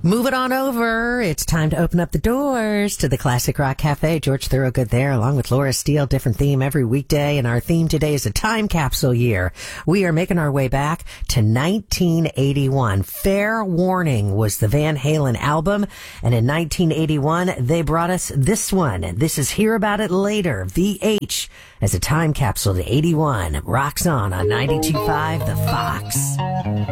Move it on over. It's time to open up the doors to the Classic Rock Cafe. George Thorogood there, along with Laura Steele. Different theme every weekday, and our theme today is a time capsule year. We are making our way back to 1981. Fair Warning was the Van Halen album, and in 1981, they brought us this one. This is Hear About It Later, VH, as a time capsule to 81. Rocks on 92.5 The Fox.